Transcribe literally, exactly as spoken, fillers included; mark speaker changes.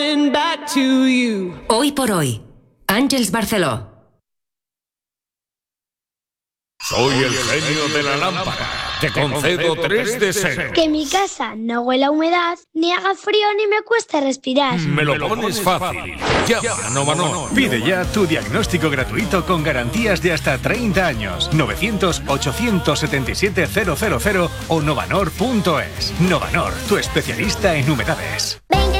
Speaker 1: Hoy por hoy, Àngels Barceló.
Speaker 2: Soy el genio de la lámpara. Te concedo tres deseos.
Speaker 3: Que mi casa no huela a humedad, ni haga frío ni me cueste respirar.
Speaker 2: Me lo pones fácil. Llama a Novanor.
Speaker 4: Pide ya tu diagnóstico gratuito con garantías de hasta treinta años. novecientos, ochocientos setenta y siete, cero cero cero o novanor punto es. Novanor, tu especialista en humedades.